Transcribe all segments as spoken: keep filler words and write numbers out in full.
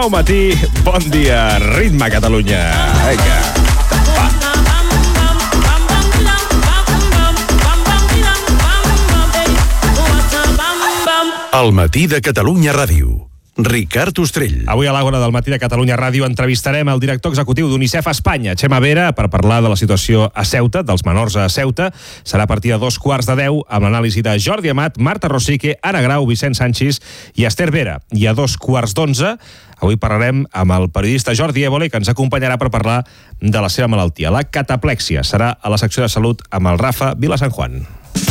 Bon matí, bon dia, ritme Catalunya. Vinga. El matí de Catalunya Ràdio. Ricard Ostrell. Avui a l'Àgora del matí de Catalunya Ràdio entrevistarem el director executiu d'UNICEF a Espanya, Txema Vera, per parlar de la situació a Ceuta, dels menors a Ceuta. Serà a partir de dos quarts de deu amb l'anàlisi de Jordi Amat, Marta Rosique, Anna Grau, Vicent Sanchis i Esther Vera. I a dos quarts d'onze avui parlarem amb el periodista Jordi Évole, que ens acompanyarà per parlar de la seva malaltia, la cataplèxia. Serà a la secció de salut amb el Rafa Vilasanjuan.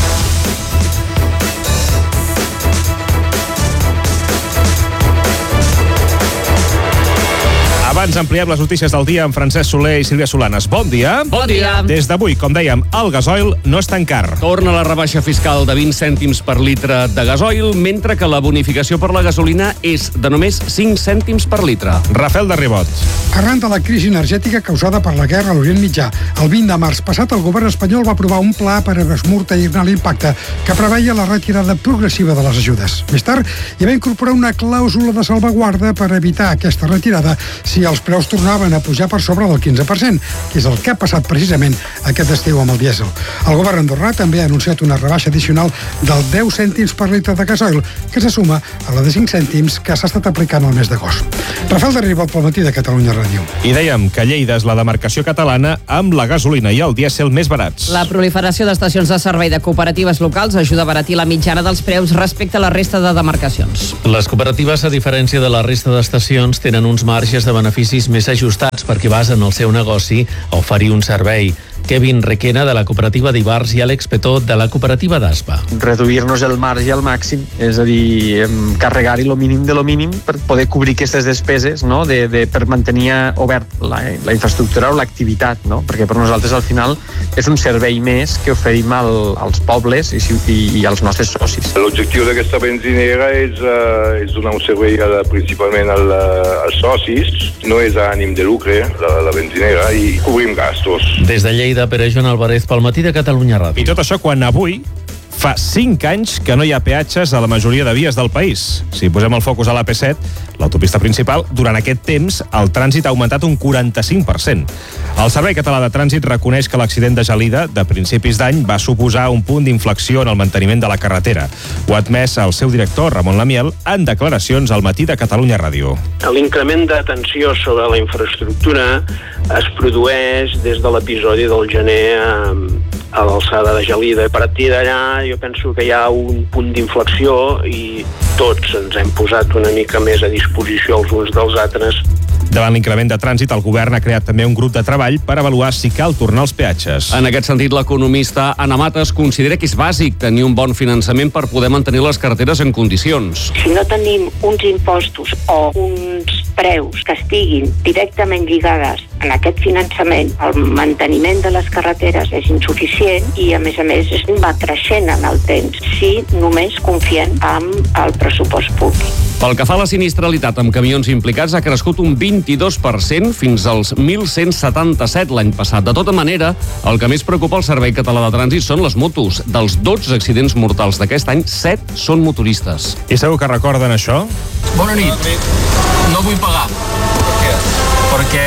Abans ampliem les notícies del dia amb Francesc Soler i Sílvia Solanes. Bon dia. Bon dia. Des d'avui, com dèiem, el gasoil no és tan car. Torna la rebaixa fiscal de vint cèntims per litre de gasoil, mentre que la bonificació per la gasolina és de només cinc cèntims per litre. Rafael de Ribot. Arran de la crisi energètica causada per la guerra a l'Orient Mitjà, el vint de març passat el govern espanyol va aprovar un pla per esmorteir-ne l'impacte que preveia la retirada progressiva de les ajudes. Més tard, hi va incorporar una clàusula de salvaguarda per evitar aquesta retirada si els preus tornaven a pujar per sobre del quinze per cent, que és el que ha passat precisament aquest estiu amb el dièsel. El govern andorrà també ha anunciat una rebaixa addicional del deu cèntims per litre de gasoil, que se suma a la de cinc cèntims que s'ha estat aplicant el mes d'agost. Rafael de Ribot pel matí de Catalunya Ràdio. I dèiem que Lleida és la demarcació catalana amb la gasolina i el dièsel més barats. La proliferació d'estacions de servei de cooperatives locals ajuda a abaratir la mitjana dels preus respecte a la resta de demarcacions. Les cooperatives, a diferència de la resta d'estacions, tenen uns marges de beneficis més ajustats perquè basen el seu negoci a oferir un servei. Kevin Requena, de la cooperativa d'Ivars, i Àlex Petó, de la cooperativa d'Aspa. Reduir-nos el marge al màxim, és a dir, carregar-hi lo mínim de lo mínim per poder cobrir aquestes despeses, no? de, de, per mantenir obert la, la infraestructura o l'activitat, no? Perquè per nosaltres al final és un servei més que oferim al, als pobles i, i, i als nostres socis. L'objectiu d'aquesta benzinera és, uh, és donar un servei a, principalment al, als socis, no és a ànim de lucre, la, la benzinera, i cobrim gastos. Des de Lleida, Pere Joan Alvarez, pel matí de Catalunya Ràdio. I tot això quan avui fa cinc anys que no hi ha peatges a la majoria de vies del país. Si posem el focus a l'A P set, l'autopista principal, durant aquest temps el trànsit ha augmentat un quaranta-cinc per cent. El Servei Català de Trànsit reconeix que l'accident de Gelida de principis d'any va suposar un punt d'inflexió en el manteniment de la carretera. Ho ha admès el seu director, Ramon Lamiel, en declaracions al matí de Catalunya Ràdio. L'increment d'atenció sobre la infraestructura es produeix des de l'episodi del gener a, a l'alçada de Gelida. A partir d'allà jo penso que hi ha un punt d'inflexió i tots ens hem posat una mica més a disposició els uns dels altres. Davant l'increment de trànsit, el govern ha creat també un grup de treball per avaluar si cal tornar als peatges. En aquest sentit, l'economista Anna Matas considera que és bàsic tenir un bon finançament per poder mantenir les carreteres en condicions. Si no tenim uns impostos o uns preus que estiguin directament lligades en aquest finançament, el manteniment de les carreteres és insuficient i, a més a més, va creixent en el temps si només confiem en el pressupost públic. Pel que fa a la sinistralitat amb camions implicats, ha crescut un vint-i-dos per cent fins als mil cent setanta-set l'any passat. De tota manera, el que més preocupa el Servei Català de Trànsit són les motos. Dels dotze accidents mortals d'aquest any, set són motoristes. I segur que recorden això? Bona nit. No vull pagar. Per què? Perquè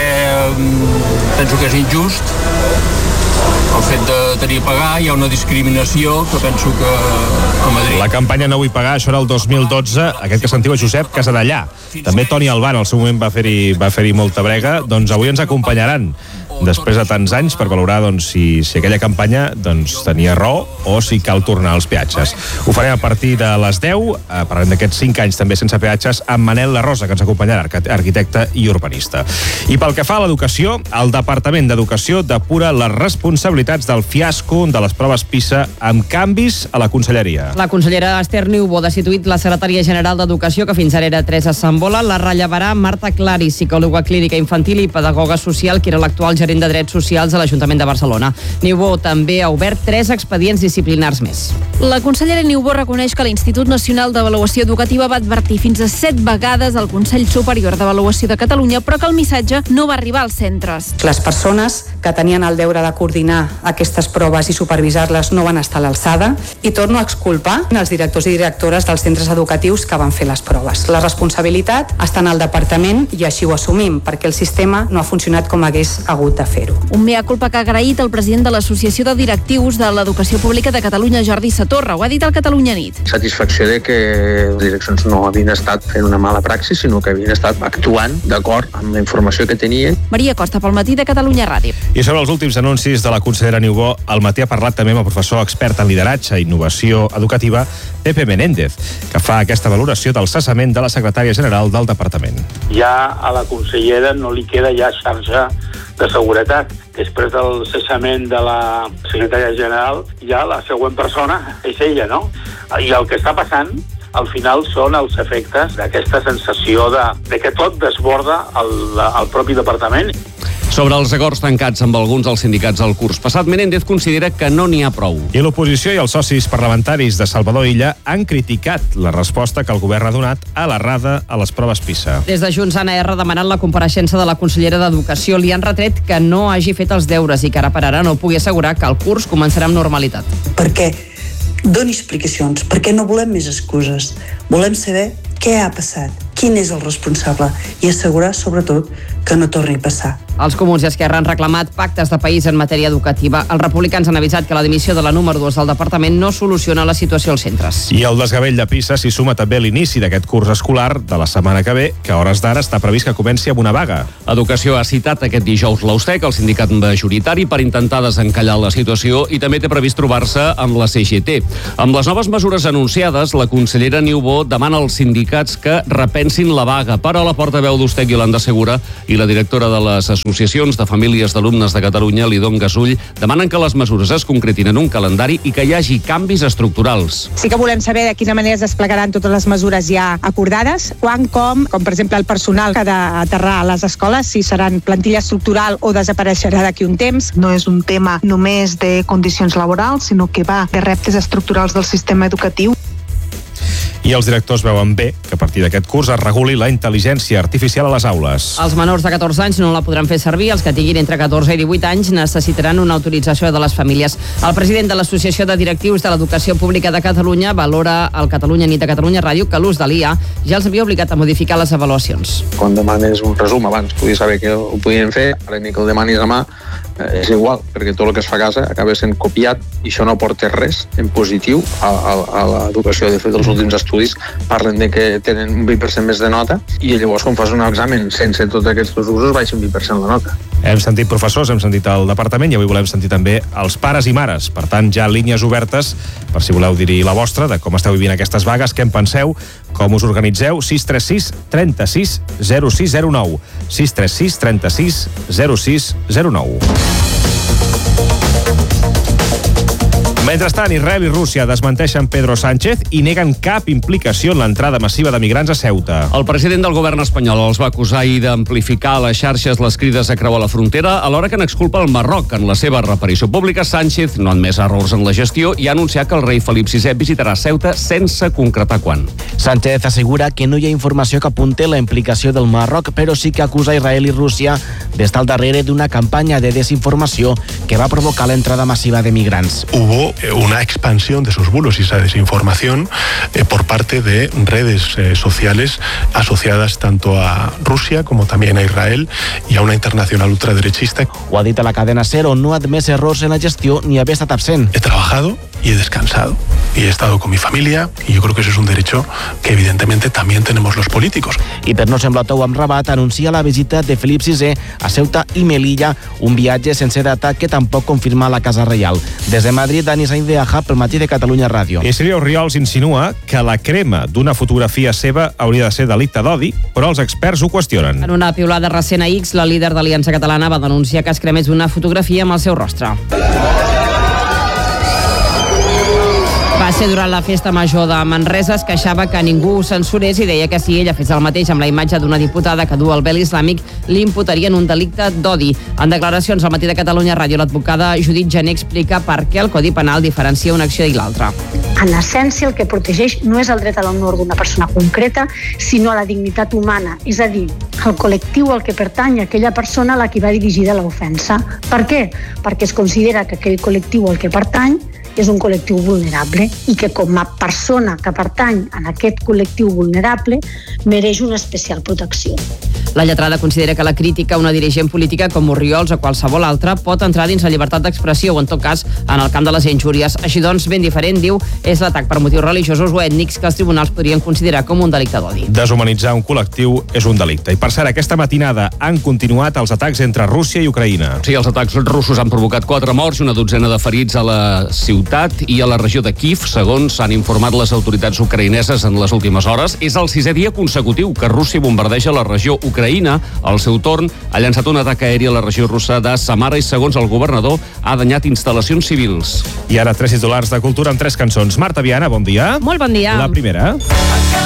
penso que és injust. El fet de tenir a pagar, hi ha una discriminació que penso que a Madrid... La campanya No vull pagar, això era el dos mil dotze, aquest que sentiu a Josep Casadellà. També Toni Albà, en el seu moment va fer-hi va fer-hi molta brega, doncs avui ens acompanyaran després de tants anys per valorar doncs, si, si aquella campanya doncs, tenia raó o si cal tornar als peatges. Ho farem a partir de les deu, eh, parlem d'aquests cinc anys també sense peatges, amb Manel La Rosa, que ens acompanyarà, arquitecte i urbanista. I pel que fa a l'educació, el Departament d'Educació depura les responsabilitats del fiasco de les proves PISA amb canvis a la conselleria. La consellera Esther Niubó ha destituït la secretària general d'Educació, que fins ara era Teresa Sambola. La rellevarà Marta Clari, psicòloga clínica infantil i pedagoga social, que era l'actual gerent gerent de Drets Socials a l'Ajuntament de Barcelona. Niubó també ha obert tres expedients disciplinars més. La consellera Niubó reconeix que l'Institut Nacional d'Avaluació Educativa va advertir fins a set vegades al Consell Superior d'Avaluació de Catalunya, però que el missatge no va arribar als centres. Les persones que tenien el deure de coordinar aquestes proves i supervisar-les no van estar a l'alçada i torno a exculpar els directors i directores dels centres educatius que van fer les proves. La responsabilitat està en el departament i així ho assumim, perquè el sistema no ha funcionat com hagués hagut de fer-ho. Un mea culpa que ha agraït el president de l'Associació de Directius de l'Educació Pública de Catalunya, Jordi Satorra. Ho ha dit al Catalunya Nit. Satisfacció de que les direccions no havien estat fent una mala praxi, sinó que havien estat actuant d'acord amb la informació que tenien. Maria Costa, pel matí de Catalunya Ràdio. I sobre els últims anuncis de la consellera Niubó, al matí ha parlat també amb el professor expert en lideratge i innovació educativa, Pepe Menéndez, que fa aquesta valoració del cessament de la secretària general del departament. Ja a la consellera no li queda ja xarxa de seguretat. Després del cessament de la secretària general, ja la següent persona és ella, no? I el que està passant, al final, són els efectes d'aquesta sensació de, de que tot desborda el, el propi departament. Sobre els acords tancats amb alguns dels sindicats al curs passat, Menéndez considera que no n'hi ha prou. I l'oposició i els socis parlamentaris de Salvador Illa han criticat la resposta que el govern ha donat a l'errada a les proves PISA. Des de Junts han R demanat la compareixença de la consellera d'Educació. Li han retret que no hagi fet els deures i que ara per ara no pugui assegurar que el curs començarà amb normalitat. Perquè doni explicacions, perquè no volem més excuses. Volem saber què ha passat, quin és el responsable i assegurar, sobretot, que no torni a passar. Els Comuns i Esquerra han reclamat pactes de país en matèria educativa. Els republicans han avisat que la dimissió de la número dos del departament no soluciona la situació als centres. I el desgavell de PISA s'hi suma també l'inici d'aquest curs escolar de la setmana que ve, que a hores d'ara està previst que comenci amb una vaga. Educació ha citat aquest dijous l'Austec, el sindicat majoritari, per intentar desencallar la situació i també té previst trobar-se amb la C G T. Amb les noves mesures anunciades, la consellera Niubó demana als sindicats que repensin la vaga, però la portaveu d'Austec, Iolanda Segura, i la directora de les associacions de famílies d'alumnes de Catalunya, Lidon Gasull, demanen que les mesures es concretin en un calendari i que hi hagi canvis estructurals. Sí que volem saber de quina manera es desplegaran totes les mesures ja acordades, quan, com, com per exemple el personal que ha d'aterrar a les escoles, si seran plantilla estructural o desapareixerà d'aquí un temps. No és un tema només de condicions laborals, sinó que va de reptes estructurals del sistema educatiu. I els directors veuen bé que a partir d'aquest curs es reguli la intel·ligència artificial a les aules. Els menors de catorze anys no la podran fer servir. Els que tinguin entre catorze i divuit anys necessitaran una autorització de les famílies. El president de l'Associació de Directius de l'Educació Pública de Catalunya valora al Catalunya Nit de Catalunya Ràdio que l'ús de l'I A ja els havia obligat a modificar les avaluacions. Quan demanes un resum, abans podies saber que ho podien fer, ara ni que el demanis a mà, eh, és igual, perquè tot el que es fa a casa acaba sent copiat i això no aporta res en positiu a, a, a l'educació. De fet, els últims estudis parlen de que tenen un vint per cent més de nota i llavors quan fas un examen sense tots aquests usos baixa un vint per cent la nota. Hem sentit professors, hem sentit el departament i avui volem sentir també els pares i mares. Per tant, ja línies obertes per si voleu dir-hi la vostra, de com esteu vivint aquestes vagues, què en penseu, com us organitzeu. sis tres sis trenta sis zero sis zero nou sis tres sis trenta sis zero sis zero nou. Mentrestant, Israel i Rússia desmenteixen Pedro Sánchez i neguen cap implicació en l'entrada massiva de migrants a Ceuta. El president del govern espanyol els va acusar ahir d'amplificar a les xarxes les crides a creuar la frontera, alhora que n'exculpa el Marroc. En la seva reparació pública, Sánchez no ha admès errors en la gestió i ha anunciat que el rei Felip sisè visitarà Ceuta sense concretar quan. Sánchez assegura que no hi ha informació que apunte la implicació del Marroc, però sí que acusa Israel i Rússia d'estar al darrere d'una campanya de desinformació que va provocar l'entrada massiva de migrants. Hubo una expansión de esos bulos y esa desinformación eh, por parte de redes eh, sociales asociadas tanto a Rusia como también a Israel y a una internacional ultraderechista. Ho ha dit a la cadena SER, on no ha admès errors en la gestió ni haver estat absent. He trabajado y he descansado y he estado con mi familia y yo creo que eso es un derecho que evidentemente también tenemos los políticos. I per no semblar tou amb Rabat, anuncia la visita de Felip sisè a Ceuta i Melilla, un viatge sense data que tampoc confirma la Casa Reial. Des de Madrid, Dani Sainz de Aja, pel matí de Catalunya Ràdio. I Sílvia Orriols insinua que la crema d'una fotografia seva hauria de ser delicte d'odi, però els experts ho qüestionen. En una piulada recent a X, la líder d'Aliança Catalana va denunciar que es cremés una fotografia amb el seu rostre. Va ser durant la festa major de Manresa, es queixava que ningú ho censurés i deia que si ella fes el mateix amb la imatge d'una diputada que du el vel islàmic, li imputarien un delicte d'odi. En declaracions al Matí de Catalunya Ràdio, l'advocada Judit Gené explica per què el Codi Penal diferencia una acció i l'altra. En essència, el que protegeix no és el dret a l'honor d'una persona concreta, sinó a la dignitat humana, és a dir, el col·lectiu al que pertany aquella persona a la que va dirigida l'ofensa. Per què? Perquè es considera que aquell col·lectiu al que pertany és un col·lectiu vulnerable i que com a persona que pertany a aquest col·lectiu vulnerable mereix una especial protecció. La lletrada considera que la crítica a una dirigent política com Orriols o qualsevol altra pot entrar dins la llibertat d'expressió o, en tot cas, en el camp de les injúries. Així doncs, ben diferent, diu, és l'atac per motius religiosos o ètnics que els tribunals podrien considerar com un delicte d'odi. Deshumanitzar un col·lectiu és un delicte. I, per cert, aquesta matinada han continuat els atacs entre Rússia i Ucraïna. Sí, els atacs russos han provocat quatre morts i una dotzena de ferits a la ciutat i a la regió de Kíev, segons han informat les autoritats ucraïneses en les últimes hores. És el sisè dia consecutiu que Rússia bombardeja la regió ucraïna. Ucraïna, al seu torn, ha llançat un atac aeri a la regió russa de Samara i, segons el governador, ha danyat instal·lacions civils. I ara tres titulars de cultura amb tres cançons. Marta Viana, bon dia. Molt bon dia. La primera.